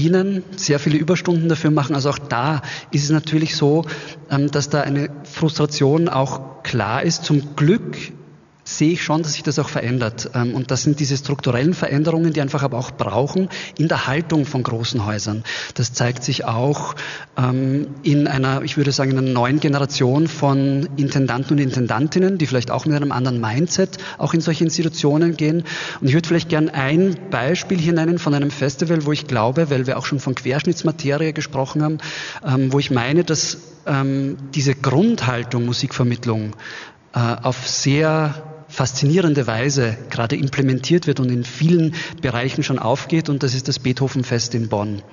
dienen, sehr viele Überstunden dafür machen. Also auch da ist es natürlich so, dass da eine Frustration auch klar ist. Zum Glück sehe ich schon, dass sich das auch verändert. Und das sind diese strukturellen Veränderungen, die einfach aber auch brauchen in der Haltung von großen Häusern. Das zeigt sich auch in einer, ich würde sagen, in einer neuen Generation von Intendanten und Intendantinnen, die vielleicht auch mit einem anderen Mindset auch in solche Institutionen gehen. Und ich würde vielleicht gern ein Beispiel hier nennen von einem Festival, wo ich glaube, weil wir auch schon von Querschnittsmaterie gesprochen haben, wo ich meine, dass diese Grundhaltung Musikvermittlung auf sehr faszinierende Weise gerade implementiert wird und in vielen Bereichen schon aufgeht, und das ist das Beethovenfest in Bonn.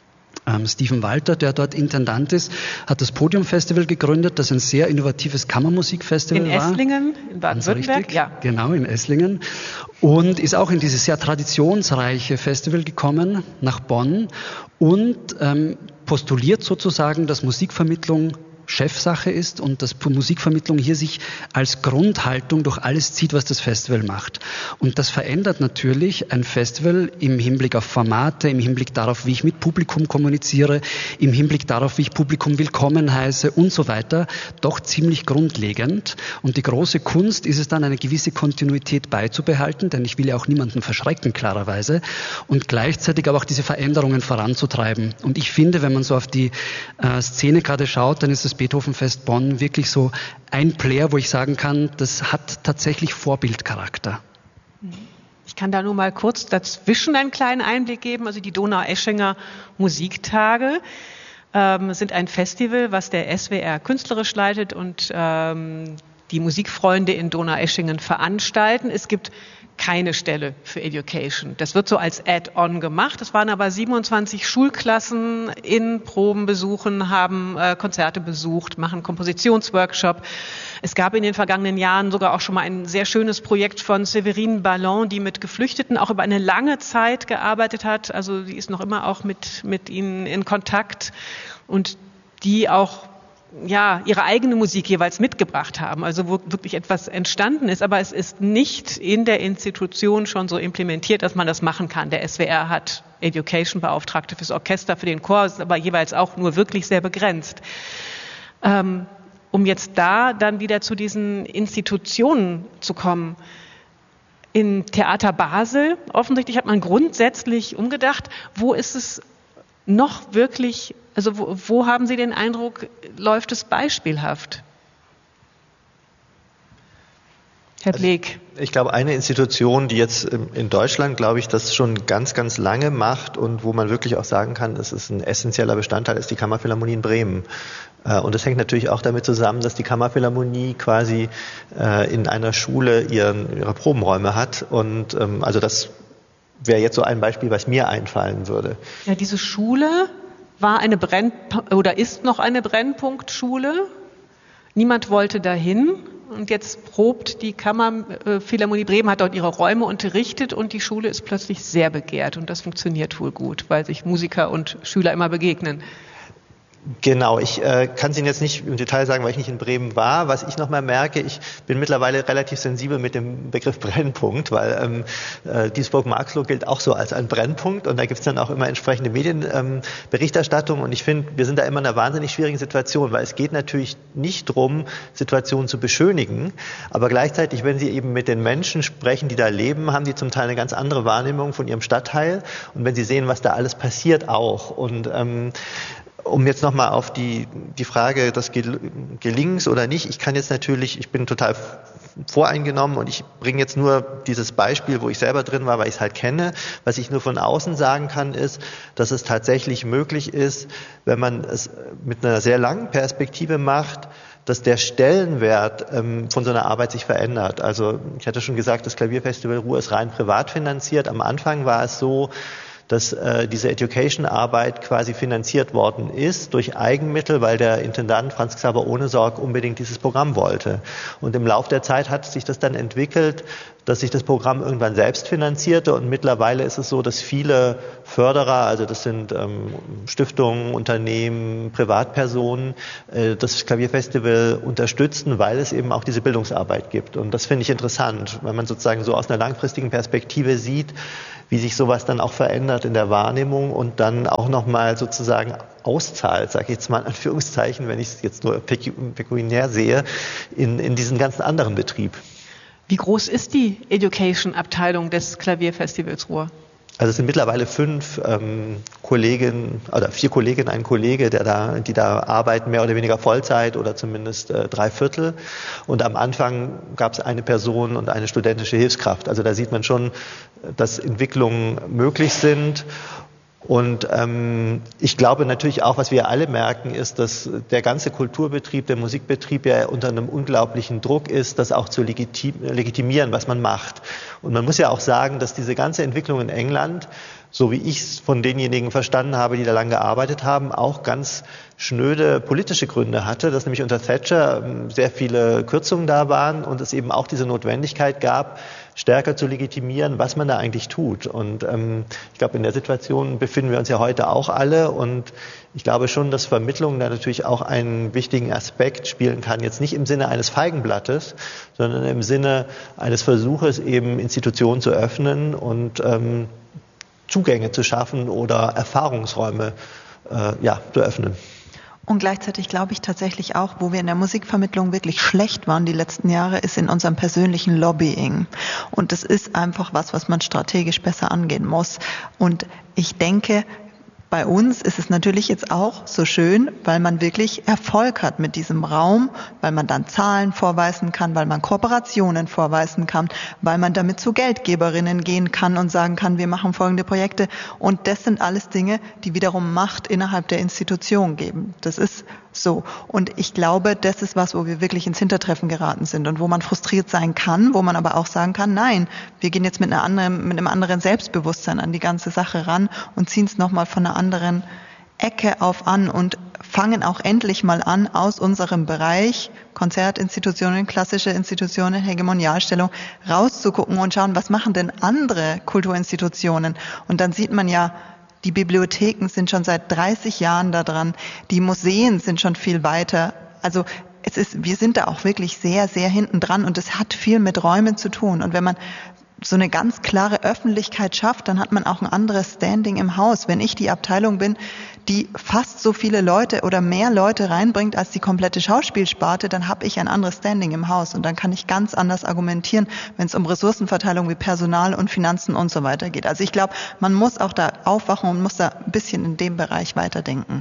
Steven Walter, der dort Intendant ist, hat das Podium-Festival gegründet, das ein sehr innovatives Kammermusikfestival war. In Esslingen, in Baden-Württemberg, ja. Genau, in Esslingen. Und ist auch in dieses sehr traditionsreiche Festival gekommen, nach Bonn, und postuliert sozusagen, dass Musikvermittlung Chefsache ist und dass Musikvermittlung hier sich als Grundhaltung durch alles zieht, was das Festival macht. Und das verändert natürlich ein Festival im Hinblick auf Formate, im Hinblick darauf, wie ich mit Publikum kommuniziere, im Hinblick darauf, wie ich Publikum willkommen heiße und so weiter, doch ziemlich grundlegend. Und die große Kunst ist es dann, eine gewisse Kontinuität beizubehalten, denn ich will ja auch niemanden verschrecken, klarerweise, und gleichzeitig aber auch diese Veränderungen voranzutreiben. Und ich finde, wenn man so auf die Szene gerade schaut, dann ist das Beethovenfest Bonn wirklich so ein Player, wo ich sagen kann, das hat tatsächlich Vorbildcharakter. Ich kann da nur mal kurz dazwischen einen kleinen Einblick geben. Also die Donaueschinger Musiktage sind ein Festival, was der SWR künstlerisch leitet und die Musikfreunde in Donaueschingen veranstalten. Es gibt keine Stelle für Education. Das wird so als Add-on gemacht. Es waren aber 27 Schulklassen in Proben besuchen, haben Konzerte besucht, machen Kompositionsworkshop. Es gab in den vergangenen Jahren sogar auch schon mal ein sehr schönes Projekt von Séverine Ballon, die mit Geflüchteten auch über eine lange Zeit gearbeitet hat. Also die ist noch immer auch mit ihnen in Kontakt und die auch ihre eigene Musik jeweils mitgebracht haben, also wo wirklich etwas entstanden ist, aber es ist nicht in der Institution schon so implementiert, dass man das machen kann. Der SWR hat Education-Beauftragte fürs Orchester, für den Chor, ist aber jeweils auch nur wirklich sehr begrenzt. Um jetzt da dann wieder zu diesen Institutionen zu kommen, in Theater Basel, offensichtlich hat man grundsätzlich umgedacht, wo ist es noch wirklich, also wo haben Sie den Eindruck, läuft es beispielhaft? Herr Bleek. Also ich glaube, eine Institution, die jetzt in Deutschland, glaube ich, das schon ganz, ganz lange macht und wo man wirklich auch sagen kann, es ist ein essentieller Bestandteil, ist die Kammerphilharmonie in Bremen. Und das hängt natürlich auch damit zusammen, dass die Kammerphilharmonie quasi in einer Schule ihre Probenräume hat. Und also das wäre jetzt so ein Beispiel, was mir einfallen würde. Ja, diese Schule war ist noch eine Brennpunktschule. Niemand wollte dahin. Und jetzt probt die Kammerphilharmonie Bremen, hat dort ihre Räume unterrichtet und die Schule ist plötzlich sehr begehrt. Und das funktioniert wohl gut, weil sich Musiker und Schüler immer begegnen. Genau, ich kann es Ihnen jetzt nicht im Detail sagen, weil ich nicht in Bremen war. Was ich noch mal merke, ich bin mittlerweile relativ sensibel mit dem Begriff Brennpunkt, weil Duisburg-Marxloh gilt auch so als ein Brennpunkt und da gibt es dann auch immer entsprechende Medienberichterstattung und ich finde, wir sind da immer in einer wahnsinnig schwierigen Situation, weil es geht natürlich nicht darum, Situationen zu beschönigen, aber gleichzeitig, wenn Sie eben mit den Menschen sprechen, die da leben, haben die zum Teil eine ganz andere Wahrnehmung von ihrem Stadtteil und wenn Sie sehen, was da alles passiert auch und um jetzt nochmal auf die Frage des Gelingens oder nicht, ich bin total voreingenommen und ich bringe jetzt nur dieses Beispiel, wo ich selber drin war, weil ich es halt kenne. Was ich nur von außen sagen kann, ist, dass es tatsächlich möglich ist, wenn man es mit einer sehr langen Perspektive macht, dass der Stellenwert von so einer Arbeit sich verändert. Also ich hatte schon gesagt, das Klavierfestival Ruhr ist rein privat finanziert. Am Anfang war es so, dass diese Education-Arbeit quasi finanziert worden ist durch Eigenmittel, weil der Intendant Franz Xaver Ohnesorg unbedingt dieses Programm wollte. Und im Laufe der Zeit hat sich das dann entwickelt, dass sich das Programm irgendwann selbst finanzierte und mittlerweile ist es so, dass viele Förderer, also das sind Stiftungen, Unternehmen, Privatpersonen, das Klavierfestival unterstützen, weil es eben auch diese Bildungsarbeit gibt. Und das finde ich interessant, weil man sozusagen so aus einer langfristigen Perspektive sieht, wie sich sowas dann auch verändert verändert in der Wahrnehmung und dann auch nochmal sozusagen auszahlt, sage ich jetzt mal in Anführungszeichen, wenn ich es jetzt nur pekuniär sehe, in diesen ganzen anderen Betrieb. Wie groß ist die Education-Abteilung des Klavierfestivals Ruhr? Also es sind mittlerweile 5 Kolleginnen oder 4 Kolleginnen, ein Kollege, die da arbeiten, mehr oder weniger Vollzeit oder zumindest 3/4. Und am Anfang gab es eine Person und eine studentische Hilfskraft. Also da sieht man schon, dass Entwicklungen möglich sind. Und ich glaube natürlich auch, was wir alle merken, ist, dass der ganze Kulturbetrieb, der Musikbetrieb ja unter einem unglaublichen Druck ist, das auch zu legitimieren, was man macht. Und man muss ja auch sagen, dass diese ganze Entwicklung in England, so wie ich es von denjenigen verstanden habe, die da lange gearbeitet haben, auch ganz schnöde politische Gründe hatte, dass nämlich unter Thatcher sehr viele Kürzungen da waren und es eben auch diese Notwendigkeit gab, stärker zu legitimieren, was man da eigentlich tut. Und ich glaube, in der Situation befinden wir uns ja heute auch alle. Und ich glaube schon, dass Vermittlung da natürlich auch einen wichtigen Aspekt spielen kann. Jetzt nicht im Sinne eines Feigenblattes, sondern im Sinne eines Versuches, eben Institutionen zu öffnen und Zugänge zu schaffen oder Erfahrungsräume zu öffnen. Und gleichzeitig glaube ich tatsächlich auch, wo wir in der Musikvermittlung wirklich schlecht waren die letzten Jahre, ist in unserem persönlichen Lobbying. Und das ist einfach was man strategisch besser angehen muss. Und ich denke, bei uns ist es natürlich jetzt auch so schön, weil man wirklich Erfolg hat mit diesem Raum, weil man dann Zahlen vorweisen kann, weil man Kooperationen vorweisen kann, weil man damit zu Geldgeberinnen gehen kann und sagen kann, wir machen folgende Projekte. Und das sind alles Dinge, die wiederum Macht innerhalb der Institution geben. Das ist so. Und ich glaube, das ist was, wo wir wirklich ins Hintertreffen geraten sind und wo man frustriert sein kann, wo man aber auch sagen kann, nein, wir gehen jetzt mit einem anderen Selbstbewusstsein an die ganze Sache ran und ziehen es nochmal von einer anderen Ecke auf an und fangen auch endlich mal an, aus unserem Bereich Konzertinstitutionen, klassische Institutionen, Hegemonialstellung rauszugucken und schauen, was machen denn andere Kulturinstitutionen? Und dann sieht man ja, die Bibliotheken sind schon seit 30 Jahren da dran, die Museen sind schon viel weiter. Also wir sind da auch wirklich sehr, sehr hinten dran und es hat viel mit Räumen zu tun. Und wenn man so eine ganz klare Öffentlichkeit schafft, dann hat man auch ein anderes Standing im Haus. Wenn ich die Abteilung bin, die fast so viele Leute oder mehr Leute reinbringt als die komplette Schauspielsparte, dann habe ich ein anderes Standing im Haus und dann kann ich ganz anders argumentieren, wenn es um Ressourcenverteilung wie Personal und Finanzen und so weiter geht. Also ich glaube, man muss auch da aufwachen und muss da ein bisschen in dem Bereich weiterdenken.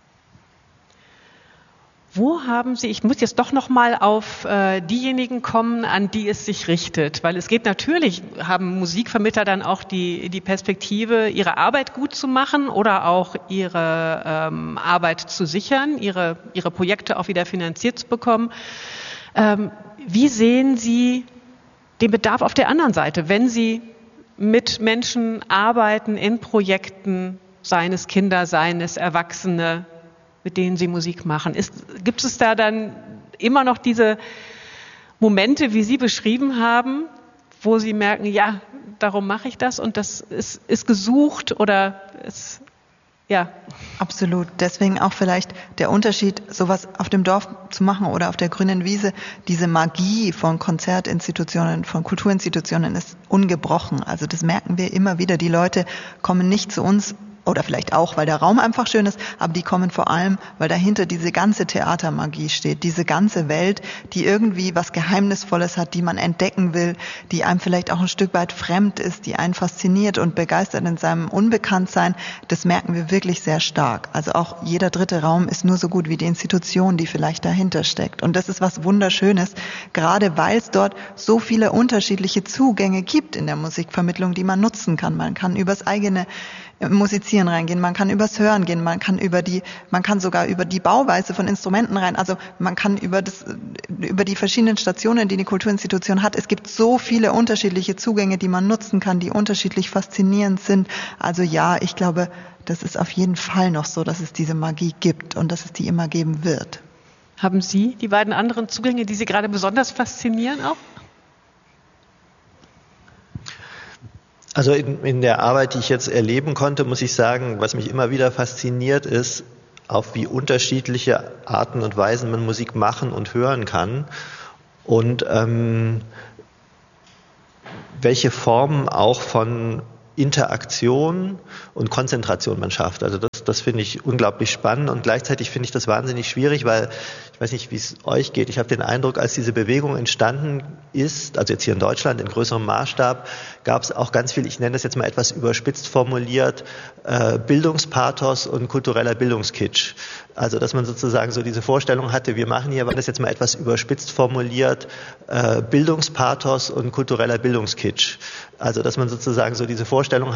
Wo haben Sie, ich muss jetzt doch nochmal auf diejenigen kommen, an die es sich richtet, weil es geht natürlich, haben Musikvermittler dann auch die Perspektive, ihre Arbeit gut zu machen oder auch ihre Arbeit zu sichern, ihre Projekte auch wieder finanziert zu bekommen. Wie sehen Sie den Bedarf auf der anderen Seite, wenn Sie mit Menschen arbeiten in Projekten, seien es Kinder, seien es Erwachsene, mit denen Sie Musik machen? Gibt es da dann immer noch diese Momente, wie Sie beschrieben haben, wo Sie merken, ja, darum mache ich das und das ist gesucht oder ist, ja? Absolut. Deswegen auch vielleicht der Unterschied, sowas auf dem Dorf zu machen oder auf der grünen Wiese. Diese Magie von Konzertinstitutionen, von Kulturinstitutionen ist ungebrochen. Also das merken wir immer wieder. Die Leute kommen nicht zu uns, oder vielleicht auch, weil der Raum einfach schön ist, aber die kommen vor allem, weil dahinter diese ganze Theatermagie steht, diese ganze Welt, die irgendwie was Geheimnisvolles hat, die man entdecken will, die einem vielleicht auch ein Stück weit fremd ist, die einen fasziniert und begeistert in seinem Unbekanntsein. Das merken wir wirklich sehr stark. Also auch jeder dritte Raum ist nur so gut wie die Institution, die vielleicht dahinter steckt. Und das ist was Wunderschönes, gerade weil es dort so viele unterschiedliche Zugänge gibt in der Musikvermittlung, die man nutzen kann. Man kann übers eigene Musizieren reingehen, man kann übers Hören gehen, man kann sogar über die Bauweise von Instrumenten rein, also man kann über die verschiedenen Stationen, die Kulturinstitution hat. Es gibt so viele unterschiedliche Zugänge, die man nutzen kann, die unterschiedlich faszinierend sind. Also ja, ich glaube, das ist auf jeden Fall noch so, dass es diese Magie gibt und dass es die immer geben wird. Haben Sie die beiden anderen Zugänge, die Sie gerade besonders faszinieren auch? Also in der Arbeit, die ich jetzt erleben konnte, muss ich sagen, was mich immer wieder fasziniert ist, auf wie unterschiedliche Arten und Weisen man Musik machen und hören kann und welche Formen auch von Interaktion und Konzentration man schafft. Also das finde ich unglaublich spannend und gleichzeitig finde ich das wahnsinnig schwierig, weil ich weiß nicht, wie es euch geht. Ich habe den Eindruck, als diese Bewegung entstanden ist, also jetzt hier in Deutschland in größerem Maßstab, gab es auch ganz viel, ich nenne das jetzt mal etwas überspitzt formuliert, Bildungspathos und kultureller Bildungskitsch. Also dass man sozusagen so diese Vorstellung hatte, wir machen hier, wenn das jetzt mal etwas überspitzt formuliert, Bildungspathos und kultureller Bildungskitsch. Also dass man sozusagen so diese Vorstellung